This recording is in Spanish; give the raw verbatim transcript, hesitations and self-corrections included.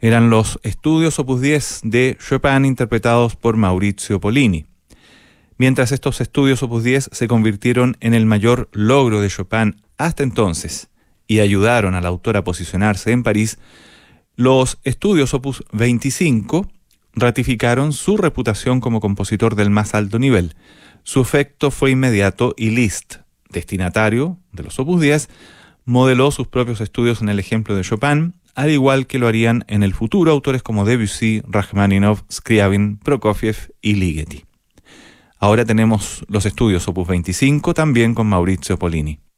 Eran los estudios opus diez de Chopin interpretados por Maurizio Pollini. Mientras estos estudios opus diez se convirtieron en el mayor logro de Chopin hasta entonces y ayudaron al autor a posicionarse en París, los estudios opus veinticinco ratificaron su reputación como compositor del más alto nivel. Su efecto fue inmediato y Liszt, destinatario de los opus diez, modeló sus propios estudios en el ejemplo de Chopin, al igual que lo harían en el futuro autores como Debussy, Rachmaninoff, Scriabin, Prokofiev y Ligeti. Ahora tenemos los estudios opus veinticinco también con Maurizio Pollini.